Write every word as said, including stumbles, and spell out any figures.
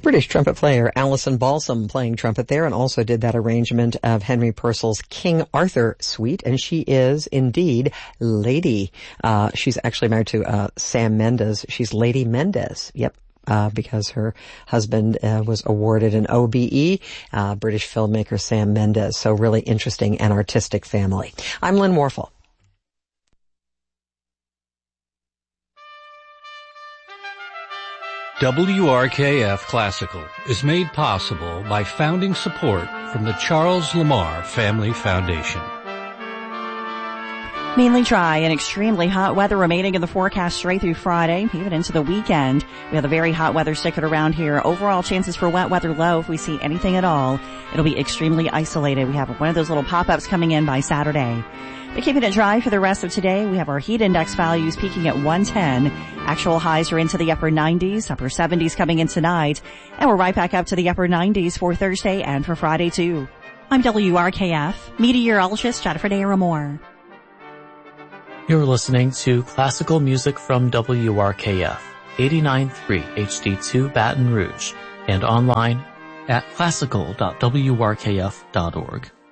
British trumpet player Alison Balsam playing trumpet there, and also did that arrangement of Henry Purcell's King Arthur Suite, and she is indeed Lady. Uh, she's actually married to uh, Sam Mendes. She's Lady Mendez. Yep. Uh, because her husband uh, was awarded an O B E, uh, British filmmaker Sam Mendes. So really interesting and artistic family. I'm Lynn Warfel. W R K F Classical is made possible by founding support from the Charles Lamar Family Foundation. Mainly dry and extremely hot weather remaining in the forecast straight through Friday, even into the weekend. We have the very hot weather sticking around here. Overall chances for wet weather low. If we see anything at all, it'll be extremely isolated. We have one of those little pop-ups coming in by Saturday. But keeping it dry for the rest of today, we have our heat index values peaking at one ten. Actual highs are into the upper nineties, upper seventies coming in tonight. And we're right back up to the upper nineties for Thursday and for Friday too. I'm W R K F meteorologist Jennifer Daramore. You're listening to classical music from W R K F, eighty-nine point three H D two Baton Rouge, and online at classical dot w r k f dot org.